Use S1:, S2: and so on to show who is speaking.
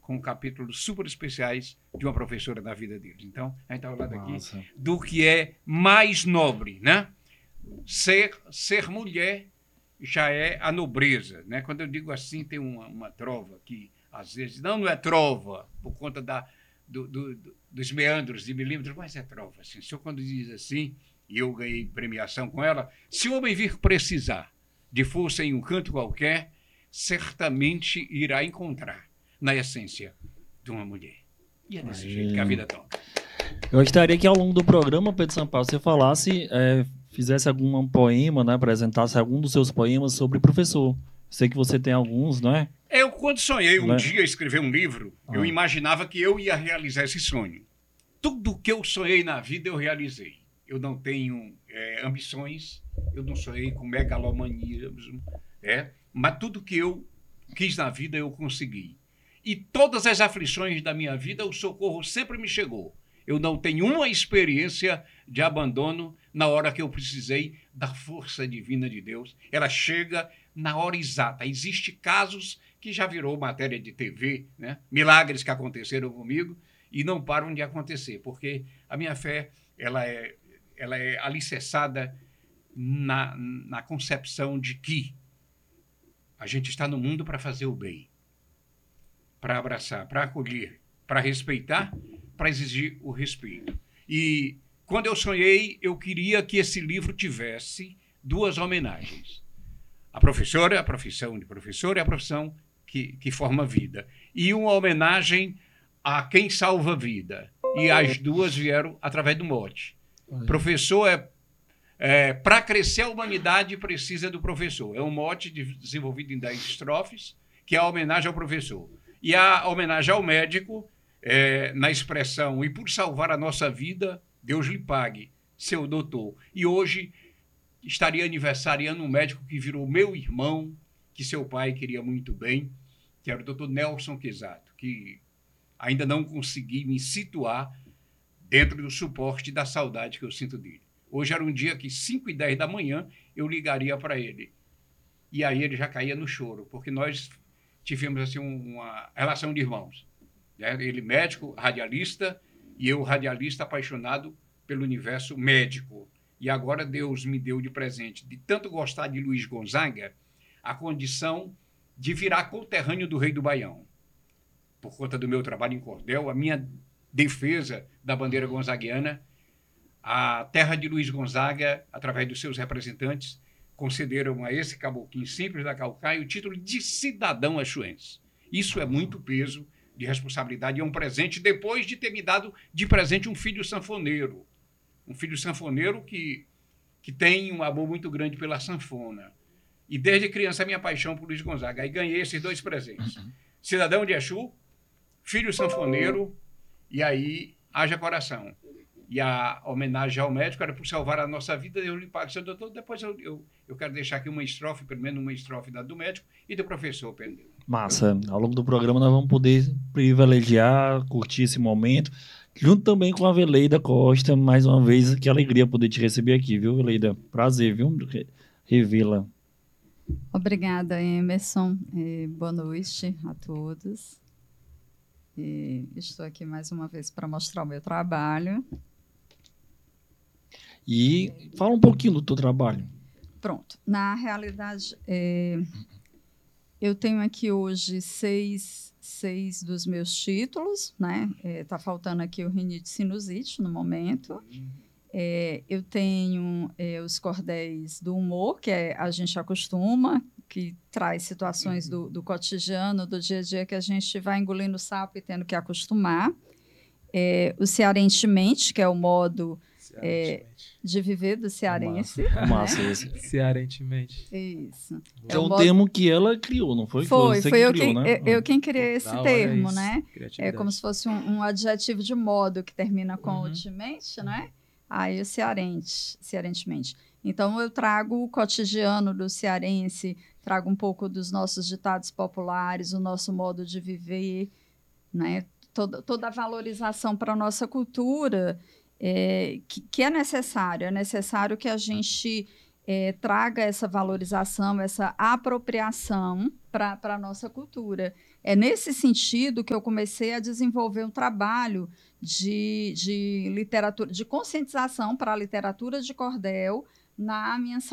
S1: com capítulos super especiais de uma professora da vida deles. Então, a gente está falando aqui do que é mais nobre, né? Ser mulher já é a nobreza, né? Quando eu digo assim, tem uma trova que, às vezes, não é trova, por conta dos meandros de milímetros, mas é trova. Assim. O senhor, quando diz assim, e eu ganhei premiação com ela, se o homem vir precisar de força em um canto qualquer, certamente irá encontrar na essência de uma mulher. E é desse jeito que a vida toca.
S2: Eu gostaria que ao longo do programa, Pedro Sampaio, você falasse, fizesse algum poema, né, apresentasse algum dos seus poemas sobre professor. Sei que você tem alguns, não é?
S1: Eu, quando sonhei um dia escrever um livro, eu imaginava que eu ia realizar esse sonho. Tudo que eu sonhei na vida, eu realizei. Eu não tenho ambições, eu não sonhei com megalomanismo, mas tudo que eu quis na vida, eu consegui. E todas as aflições da minha vida, o socorro sempre me chegou. Eu não tenho uma experiência de abandono na hora que eu precisei da força divina de Deus. Ela chega na hora exata. Existem casos que já virou matéria de TV, né? Milagres que aconteceram comigo e não param de acontecer, porque a minha fé ela é alicerçada na concepção de que a gente está no mundo para fazer o bem, para abraçar, para acolher, para respeitar, para exigir o respeito. E quando eu sonhei, eu queria que esse livro tivesse duas homenagens. A professora, a profissão de professor e a profissão que forma vida. E uma homenagem a quem salva a vida. E as duas vieram através do mote. Professor para crescer a humanidade precisa do professor. É um mote desenvolvido em 10 estrofes, que é a homenagem ao professor. E a homenagem ao médico, na expressão, e por salvar a nossa vida, Deus lhe pague, seu doutor. E hoje estaria aniversariando um médico que virou meu irmão, que seu pai queria muito bem, que era o doutor Nelson Quesato, que ainda não consegui me situar dentro do suporte da saudade que eu sinto dele. Hoje era um dia que, 5h10 da manhã, eu ligaria para ele. E aí ele já caía no choro, porque nós tivemos assim, uma relação de irmãos. Né? Ele médico, radialista, e eu radialista apaixonado pelo universo médico. E agora Deus me deu de presente, de tanto gostar de Luiz Gonzaga, a condição de virar conterrâneo do Rei do Baião. Por conta do meu trabalho em cordel, a minha defesa da bandeira gonzaguiana, a terra de Luiz Gonzaga, através dos seus representantes, concederam a esse caboclinho simples da Caucaia o título de cidadão achuense. Isso é muito peso de responsabilidade, é um presente, depois de ter me dado de presente um filho sanfoneiro. Um filho sanfoneiro que tem um amor muito grande pela sanfona. E desde criança a minha paixão por Luiz Gonzaga. Aí ganhei esses dois presentes. Cidadão de Exu, filho sanfoneiro, e aí haja coração. E a homenagem ao médico era por salvar a nossa vida. Eu lhe pago, seu doutor. Depois eu quero deixar aqui uma estrofe, pelo menos uma estrofe do médico e do professor Pendeu.
S2: Massa. Ao longo do programa nós vamos poder privilegiar, curtir esse momento, junto também com a Veleida Costa. Mais uma vez, que alegria poder te receber aqui, viu, Veleida? Prazer, viu? Revê-la.
S3: Obrigada, Emerson. Boa noite a todos. Estou aqui mais uma vez para mostrar o meu trabalho.
S2: E fala um pouquinho do teu trabalho.
S3: Pronto. Na realidade, eu tenho aqui hoje seis dos meus títulos, né? Tá faltando aqui o rinite sinusite no momento. Eu tenho os cordéis do humor, que a gente acostuma, que traz situações do cotidiano, do dia a dia, que a gente vai engolindo o sapo e tendo que acostumar. O cearentemente, que é o modo de viver do cearense.
S2: Massa esse.
S4: Cearentemente.
S3: Isso.
S2: É um termo que ela criou, não foi?
S3: Foi eu
S2: criou, né?
S3: Eu quem criei esse termo, né?
S4: É
S3: como se fosse um adjetivo de modo que termina com o -mente, né? Aí o cearentemente. Então, eu trago o cotidiano do cearense, trago um pouco dos nossos ditados populares, o nosso modo de viver, né? Toda a valorização para a nossa cultura que é necessário. É necessário que a gente traga essa valorização, essa apropriação para a nossa cultura. É nesse sentido que eu comecei a desenvolver um trabalho de literatura, de conscientização para a literatura de cordel na minha